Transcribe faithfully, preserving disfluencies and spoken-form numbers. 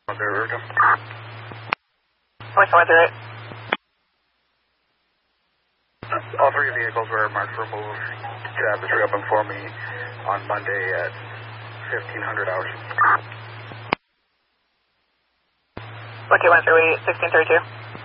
Which one through it? All three vehicles were marked for move to atmosphere up and for me on Monday at fifteen hundred hours. What do you want through sixteen thirty-two?